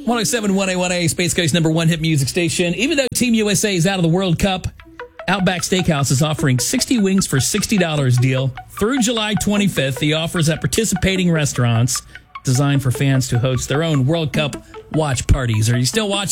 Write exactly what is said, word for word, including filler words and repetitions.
one oh seven point one A one A, Space Coast number one hit music station. Even though Team U S A is out of the World Cup, Outback Steakhouse is offering sixty wings for sixty dollars deal through July twenty-fifth. The offers at participating restaurants designed for fans to host their own World Cup watch parties. Are you still watching?